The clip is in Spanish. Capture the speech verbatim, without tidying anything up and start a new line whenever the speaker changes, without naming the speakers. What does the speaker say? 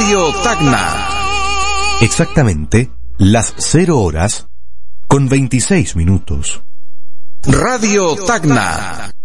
Radio Tacna.
Exactamente las cero horas con veintiséis minutos.
Radio Tacna.